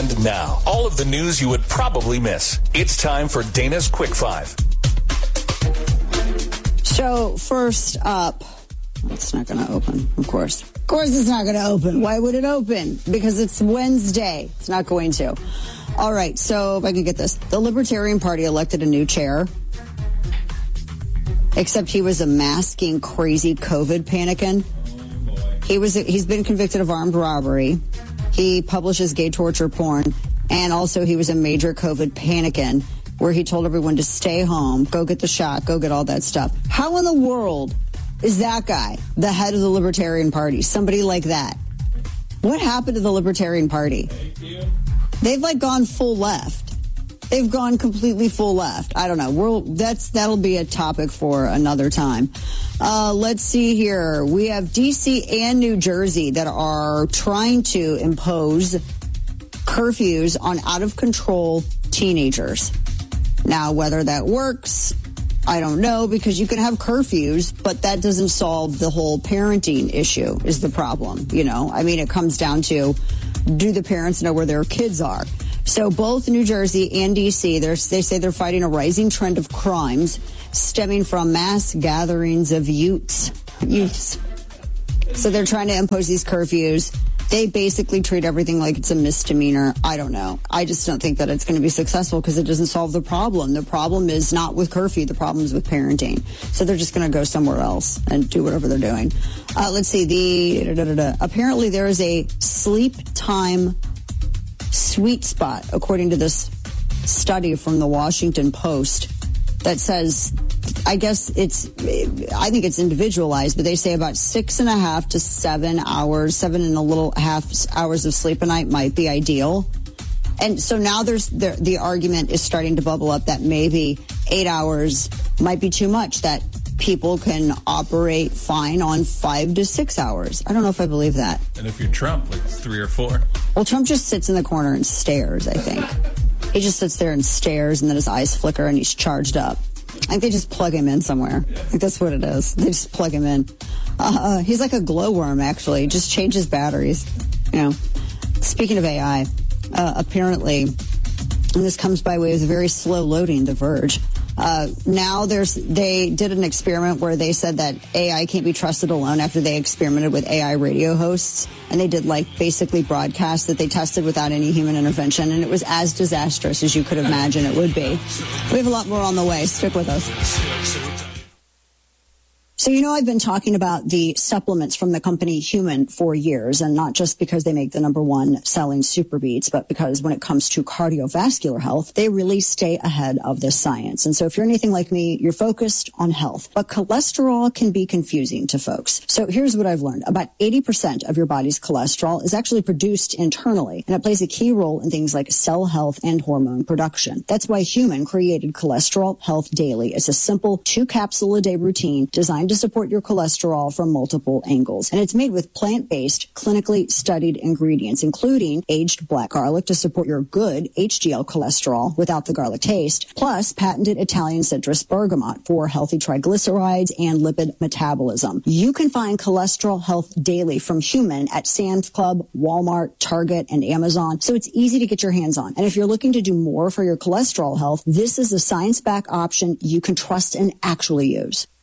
And now, all of the news you would probably miss. It's time for Dana's Quick Five. So, first up, it's not going to open, of course. Of course it's not going to open. Why would it open? Because it's Wednesday. It's not going to. All right, so if I can get this. The Libertarian Party elected a new chair. Except he was a masking, crazy COVID panicking. He's been convicted of armed robbery. He publishes gay torture porn. And also he was a major COVID panicking where he told everyone to stay home, go get the shot, go get all that stuff. How in the world is that guy the head of the Libertarian Party? Somebody like that. What happened to the Libertarian Party? They've gone full left. They've gone completely full left. I don't know. That'll be a topic for another time. Let's see here. We have D.C. and New Jersey that are trying to impose curfews on out-of-control teenagers. Now, whether that works, I don't know, because you can have curfews, but that doesn't solve the whole parenting issue is the problem, you know? I mean, it comes down to, do the parents know where their kids are? So both New Jersey and D.C., they say they're fighting a rising trend of crimes stemming from mass gatherings of youths. So they're trying to impose these curfews. They basically treat everything like it's a misdemeanor. I don't know. I just don't think that it's going to be successful because it doesn't solve the problem. The problem is not with curfew. The problem is with parenting. So they're just going to go somewhere else and do whatever they're doing. Let's see. Apparently there is a sleep time sweet spot, according to this study from the Washington Post, that says, I think it's individualized, but they say about 6.5 to 7 hours, 7.5 hours of sleep a night might be ideal. And so now the argument is starting to bubble up that maybe 8 hours might be too much, that people can operate fine on 5 to 6 hours. I don't know if I believe that. And if you're Trump, like 3 or 4. Well, Trump just sits in the corner and stares, I think. He just sits there and stares, and then his eyes flicker, and he's charged up. I think they just plug him in somewhere. I think that's what it is. They just plug him in. He's like a glowworm, actually. Just changes batteries. You know. Speaking of AI, apparently, and this comes by way of very slow loading, The Verge. Now they did an experiment where they said that AI can't be trusted alone after they experimented with AI radio hosts. And they did basically broadcasts that they tested without any human intervention. And it was as disastrous as you could imagine it would be. We have a lot more on the way. Stick with us. So, I've been talking about the supplements from the company Human for years, and not just because they make the #1 selling Super Beats, but because when it comes to cardiovascular health, they really stay ahead of the science. And so if you're anything like me, you're focused on health. But cholesterol can be confusing to folks. So here's what I've learned. About 80% of your body's cholesterol is actually produced internally, and it plays a key role in things like cell health and hormone production. That's why Human created Cholesterol Health Daily. It's a simple 2-capsule-a-day routine designed to support your cholesterol from multiple angles. And it's made with plant-based, clinically studied ingredients, including aged black garlic to support your good HDL cholesterol without the garlic taste, plus patented Italian citrus bergamot for healthy triglycerides and lipid metabolism. You can find Cholesterol Health Daily from Human at Sam's Club, Walmart, Target, and Amazon, so it's easy to get your hands on. And if you're looking to do more for your cholesterol health, this is a science-backed option you can trust and actually use.